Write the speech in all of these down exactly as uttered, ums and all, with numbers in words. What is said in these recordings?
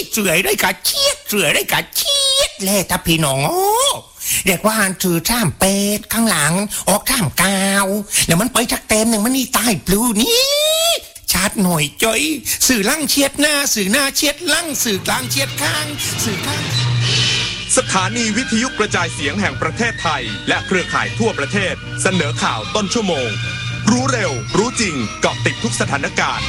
เสือได้กะเชียดเสือได้กะเชียดแล่ถ้าพี่น้องโอ้เรียกว่าถือท่ามเป็ดข้างหลังออกท่ามกาวแล้วมันไปจักเต็มหนึ่งมันนี่ตายปลูนี่ชาดหน่อยจ้อยสื่อลั่งเชียดหน้าสื่อหน้าเชียดลั่งสื่อกลางเชียดข้างสื่อข้างสถานีวิทยุกระจายเสียงแห่งประเทศไทยและเครือข่ายทั่วประเทศเสนอข่าวต้นชั่วโมงรู้เร็วรู้จริงเกาะติดทุกสถานการณ์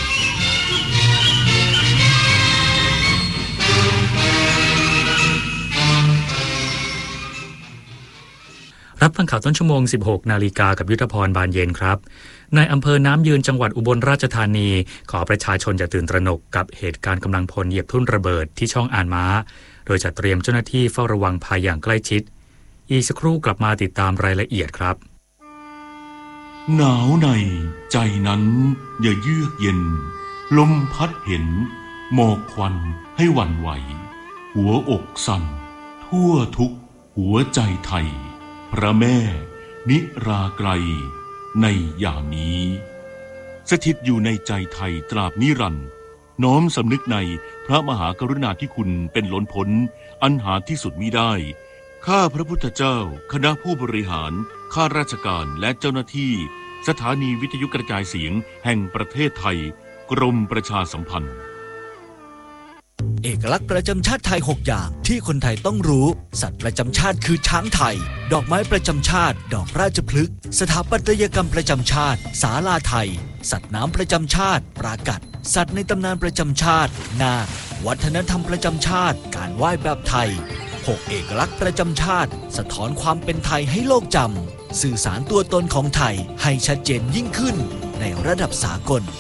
รับฟังข่าวต้นชั่วโมง สิบหกนาฬิกากับยุทธพรบานเย็นครับในอำเภอน้ำยืนจังหวัดอุบลราชธานีขอประชาชนอย่าตื่นตระหนกกับเหตุการณ์กำลังพลเหยียบทุ่นระเบิดที่ช่องอ่านม้าโดยจัดเตรียมเจ้าหน้าที่เฝ้าระวังภัยอย่างใกล้ชิดอีกสักครู่กลับมาติดตามรายละเอียดครับหนาวในใจนั้นอย่าเยือกเย็นลมพัดเห็นหมอกควันให้หวั่นไหวหัวอกสั่นทั่วทุกหัวใจไทยพระแม่นิราไกรในยามนี้สถิตอยู่ในใจไทยตราบนิรันดร์น้อมสำนึกในพระมหากรุณาธิคุณเป็นล้นพ้นอันหาที่สุดมิได้ข้าพระพุทธเจ้าคณะผู้บริหารข้าราชการและเจ้าหน้าที่สถานีวิทยุกระจายเสียงแห่งประเทศไทยกรมประชาสัมพันธ์เอกลักษณ์ประจำชาติไทยหกอย่างที่คนไทยต้องรู้สัตว์ประจำชาติคือช้างไทยดอกไม้ประจำชาติดอกราชพฤกษ์สถาปัตยกรรมประจำชาติศาลาไทยสัตว์น้ำประจำชาติปรากัดสัตว์ในตำนานประจำชาตินาควัฒนธรรมประจำชาติการไหว้แบบไทยหกเอกลักษณ์ประจำชาติสะท้อนความเป็นไทยให้โลกจำสื่อสารตัวตนของไทยให้ชัดเจนยิ่งขึ้นในระดับสากล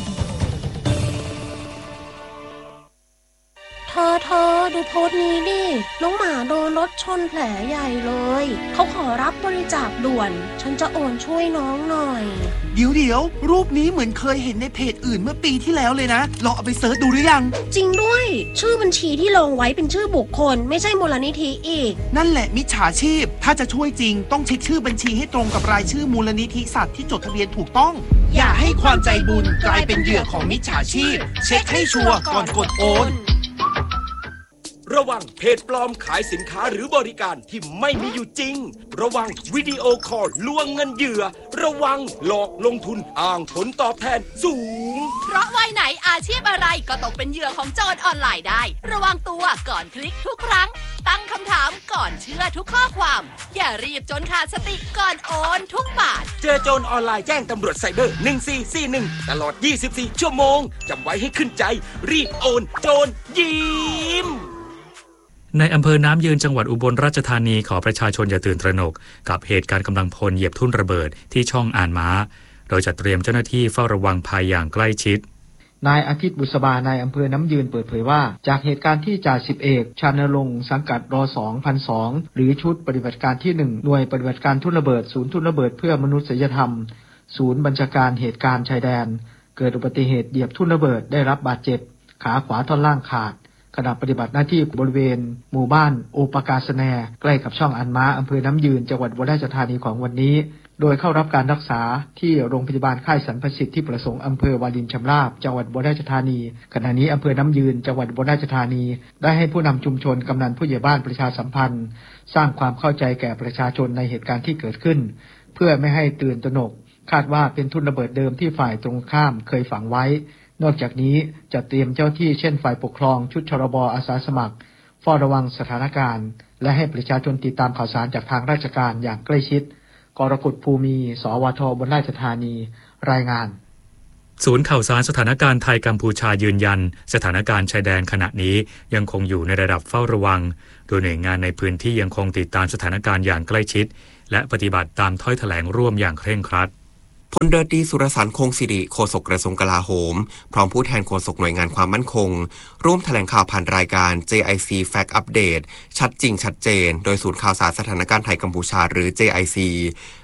เธอเธอดูโพสต์นี้ดิน้องหมาโดนรถชนแผลใหญ่เลยเขาขอรับบริจาคด่วนฉันจะโอนช่วยน้องหน่อยเดี๋ยวเดี๋ยวรูปนี้เหมือนเคยเห็นในเพจอื่นเมื่อปีที่แล้วเลยนะลองเอาไปเสิร์ชดูหรือยังจริงด้วยชื่อบัญชีที่ลงไว้เป็นชื่อบุคคลไม่ใช่มูลนิธิอีกนั่นแหละมิจฉาชีพถ้าจะช่วยจริงต้องเช็คชื่อบัญชีให้ตรงกับรายชื่อมูลนิธิสัตว์ที่จดทะเบียนถูกต้องอย่าให้ความใจบุญกลายเป็นเหยื่อของมิจฉาชีพเช็คให้ชัวร์ก่อนกดโอนระวังเพจปลอมขายสินค้าหรือบริการที่ไม่มีอยู่จริงระวังวิดีโอคอลลวงเงินเหยื่อระวังหลอกลงทุนอ้างผลตอบแทนสูงเพราะวัยไหนอาชีพอะไรก็ตกเป็นเหยื่อของโจรออนไลน์ได้ระวังตัวก่อนคลิกทุกครั้งตั้งคำถามก่อนเชื่อทุกข้อความอย่ารีบจนขาดสติก่อนโอนทุกบาทเจอโจรออนไลน์แจ้งตำรวจไซเบอร์หนึ่งสี่สี่หนึ่งตลอดยี่สิบสี่ชั่วโมงจำไว้ให้ขึ้นใจรีบโอนโจรยิ้มในอำเภอน้ำยืนจังหวัดอุบลราชธานีขอประชาชนอย่าตื่นตระหนกกับเหตุการณ์กำลังพลเหยียบทุ่นระเบิดที่ช่องอ่านม้าโดยจัดเตรียมเจ้าหน้าที่เฝ้าระวังภัยอย่างใกล้ชิดนายอาทิตย์บุษบานายอำเภอน้ำยืนเปิดเผยว่าจากเหตุการณ์ที่จ่าสิบเอกชานรงค์สังกัดร สองพันสอง หรือชุดปฏิบัติการที่หนึ่งหน่วยปฏิบัติการทุ่นระเบิดศูนย์ทุ่นระเบิดเพื่อมนุษยธรรมศูนย์บัญชาการเหตุการณ์ชายแดนเกิดอุบัติเหตุเหยียบทุ่นระเบิดได้รับบาดเจ็บขาขวาท่อนล่างขาดขณะปฏิบัติหน้าที่บริเวณหมู่บ้านโอปกาสแนใกล้กับช่องอันม้าอำเภอน้ำยืนจังหวัดอุบลราชธานีของวันนี้โดยเข้ารับการรักษาที่โรงพยาบาลค่ายสรรพสิทธิ์ที่ประสงค์อำเภอวารินชำราบจังหวัดอุบลราชธานีขณะนี้อำเภอน้ำยืนจังหวัดอุบลราชธานีได้ให้ผู้นำชุมชนกำนันผู้ใหญ่บ้านประชาสัมพันธ์สร้างความเข้าใจแก่ประชาชนในเหตุการณ์ที่เกิดขึ้นเพื่อไม่ให้ตื่นตระหนกคาดว่าเป็นทุ่นระเบิดเดิมที่ฝ่ายตรงข้ามเคยฝังไว้นอกจากนี้จะเตรียมเจ้าที่เช่นฝ่ายปกครองชุดชรบอาสาสมัครเฝ้าระวังสถานการณ์และให้ประชาชนติดตามข่าวสารจากทางราชการอย่างใกล้ชิดกรกฎภูมิสวทอุบลราชธานีรายงานศูนย์ข่าวสารสถานการณ์ไทยกัมพูชายืนยันสถานการณ์ชายแดนขณะนี้ยังคงอยู่ในระดับเฝ้าระวังโดยหน่วยงานในพื้นที่ยังคงติดตามสถานการณ์อย่างใกล้ชิดและปฏิบัติตามถ้อยแถลงร่วมอย่างเคร่งครัดพลเรือตรีสุรสารคงศิริโฆษกกระทรวงกลาโหมพร้อมผู้แทนโฆษกหน่วยงานความมั่นคงร่วมแถลงข่าวผ่านรายการ เจ ไอ ซี Fact Update ชัดจริงชัดเจนโดยศูนย์ข่าวสารสถานการณ์ไทยกัมพูชาหรือ เจ ไอ ซี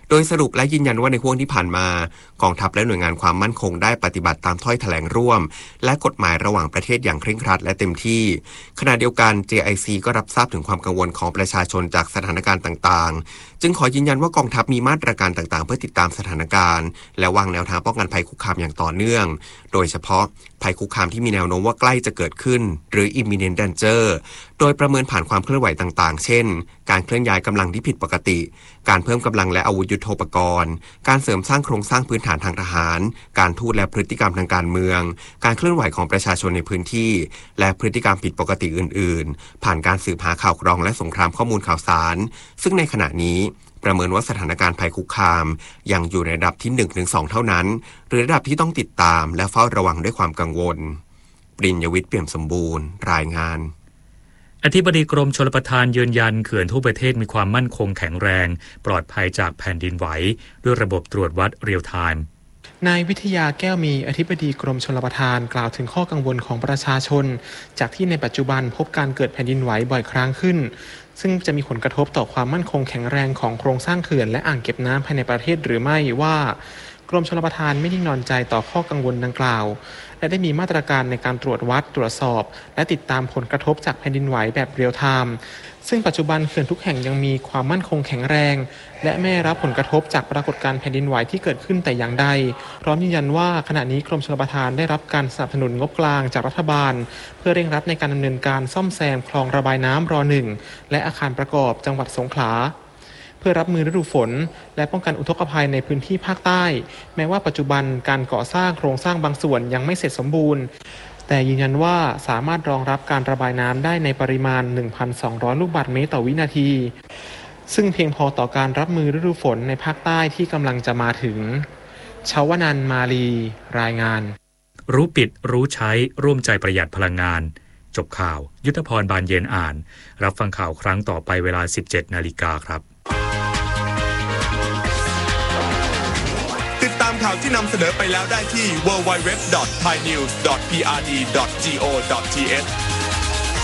โดยสรุปและยืนยันว่าในห่วงที่ผ่านมากองทัพและหน่วยงานความมั่นคงได้ปฏิบัติตามถ้อยแถลงร่วมและกฎหมายระหว่างประเทศอย่างเคร่งครัดและเต็มที่ขณะเดียวกัน เจ ไอ ซี ก็รับทราบถึงความกังวลของประชาชนจากสถานการณ์ต่างๆจึงขอยืนยันว่ากองทัพมีมาตรการต่างๆเพื่อติดตามสถานการณ์และวางแนวทางป้องกันภัยคุกคามอย่างต่อเนื่องโดยเฉพาะภัยคุกคามที่มีแนวโน้มว่าใกล้จะเกิดขึ้นหรือ imminent danger โดยประเมินผ่านความเคลื่อนไหวต่างๆเช่นการเคลื่อนย้ายกำลังที่ผิดปกติการเพิ่มกำลังและอาวุธยุทโธปกรณ์การเสริมสร้างโครงสร้างพื้นฐานทางทหารการทูตและพฤติกรรมทางการเมืองการเคลื่อนไหวของประชาชนในพื้นที่และพฤติกรรมผิดปกติอื่นๆผ่านการสืบหาข่าวกรองและสงครามข้อมูลข่าวสารซึ่งในขณะนี้ประเมินว่าสถานการณ์ภัยคุกคามยังอยู่ในระดับที่ หนึ่งถึงสอง เท่านั้นหรือระดับที่ต้องติดตามและเฝ้าระวังด้วยความกังวลปริญญวิทย์เปี่ยมสมบูรณ์รายงานอธิบดีกรมชลประทานยืนยันเขื่อนทั่วประเทศมีความมั่นคงแข็งแรงปลอดภัยจากแผ่นดินไหวด้วยระบบตรวจวัดเรียลไทม์นายวิทยาแก้วมีอธิบดีกรมชลประทานกล่าวถึงข้อกังวลของประชาชนจากที่ในปัจจุบันพบการเกิดแผ่นดินไหวบ่อยครั้งขึ้นซึ่งจะมีผลกระทบต่อความมั่นคงแข็งแรงของโครงสร้างเขื่อนและอ่างเก็บน้ำภายในประเทศหรือไม่ว่ากรมชลประทานไม่นิ่งนอนใจต่อข้อกังวลดังกล่าวและได้มีมาตรการในการตรวจวัดตรวจสอบและติดตามผลกระทบจากแผ่นดินไหวแบบเรียลไทม์ซึ่งปัจจุบันเขื่อนทุกแห่งยังมีความมั่นคงแข็งแรงและไม่รับผลกระทบจากปรากฏการณ์แผ่นดินไหวที่เกิดขึ้นแต่อย่างใดพร้อมยืนยันว่าขณะนี้กรมชลประทานได้รับการสนับสนุนงบกลางจากรัฐบาลเพื่อเร่งรัดในการดำเนินการซ่อมแซมคลองระบายน้ำรอหนึ่งและอาคารประกอบจังหวัดสงขลาเพื่อรับมือฤดูฝนและป้องกันอุทกภัยในพื้นที่ภาคใต้แม้ว่าปัจจุบันการก่อสร้างโครงสร้างบางส่วนยังไม่เสร็จสมบูรณ์แต่ยืนยันว่าสามารถรองรับการระบายน้ำได้ในปริมาณ หนึ่งพันสองร้อย ลูกบาศก์เมตรต่อวินาทีซึ่งเพียงพอต่อการรับมือฤดูฝนในภาคใต้ที่กำลังจะมาถึงชวนันท์มาลีรายงานรู้ปิดรู้ใช้ร่วมใจประหยัดพลังงานจบข่าวยุทธพรบานเย็นอ่านรับฟังข่าวครั้งต่อไปเวลา สิบเจ็ดนาฬิกาครับติดตามข่าวที่นำเสนอไปแล้วได้ที่ ดับเบิลยู ดับเบิลยู ดับเบิลยู ดอท ไทยนิวส์ ดอท พี อาร์ ดี ดอท จี โอ ดอท ที เอช